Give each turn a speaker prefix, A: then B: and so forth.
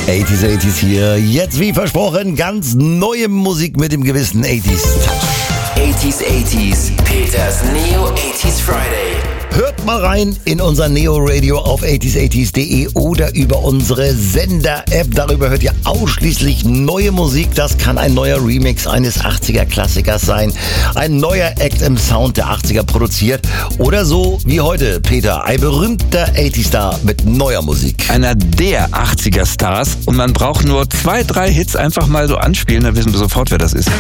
A: 80s hier. Jetzt wie versprochen, ganz neue Musik mit dem gewissen 80s Touch.
B: 80s, Peters Neo 80s Friday.
A: Hört mal rein in unser Neo-Radio auf 80s80s.de oder über unsere Sender-App. Darüber hört ihr ausschließlich neue Musik. Das kann ein neuer Remix eines 80er-Klassikers sein, ein neuer Act im Sound der 80er produziert oder so wie heute, Peter, ein berühmter 80s-Star mit neuer Musik.
C: Einer der 80er-Stars und man braucht nur 2, 3 Hits einfach mal so anspielen, dann wissen wir sofort, wer das ist.